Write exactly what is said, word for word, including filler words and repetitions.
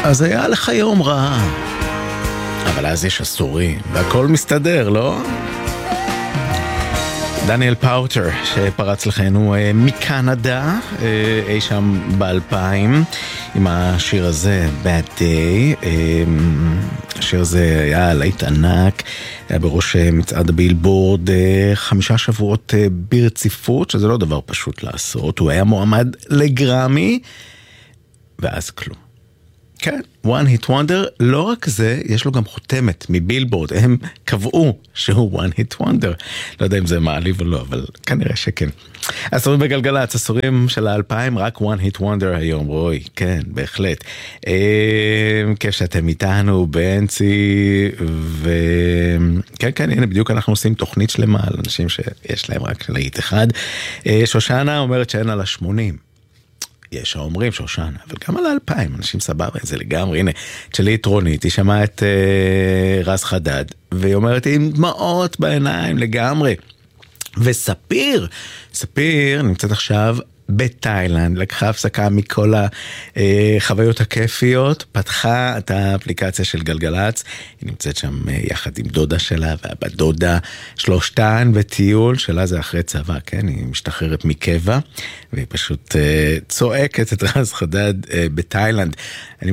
אז היה לך יום רע. אבל אז יש עשורים, והכל מסתדר, לא? דניאל פאוטר, שפרץ לכנו מקנדה, אי שם באלפיים, עם השיר הזה, Bad Day. השיר הזה היה להיט ענק, היה בראש מצעד הבילבורד חמישה שבועות ברציפות, שזה לא דבר פשוט לעשות. הוא היה מועמד לגרמי, ואז כלום. כן, one hit wonder, לא רק זה, יש לו גם חותמת מבילבורד, הם קבעו שהוא one hit wonder, לא יודע אם זה מעליב או לא, אבל כנראה שכן. עשורים בגלגלצ, עשורים של האלפיים, רק one hit wonder היום, רוי, כן, בהחלט. כיף שאתם איתנו, בנצי, וכן, כן, הנה, בדיוק אנחנו עושים תוכנית שלמה על אנשים שיש להם רק להיט אחד. שושנה אומרת שאין על השמונים. יש האומרים שושנה, אבל גם על האלפיים, אנשים סבבה, זה לגמרי, הנה, תשאלי את רונית, היא שמעה את אה, רז חדד, והיא אומרת, עם דמעות בעיניים לגמרי, וספיר, ספיר נמצאת עכשיו בתאילנד, לקחה הפסקה מכל החוויות הכיפיות, פתחה את האפליקציה של גלגלץ, היא נמצאת שם יחד עם דודה שלה, והבת דודה שלושתן בטיול, שלה זה אחרי צבא, כן, היא משתחררת מקבע, והיא פשוט צועקת את רז חדד בתאילנד. אני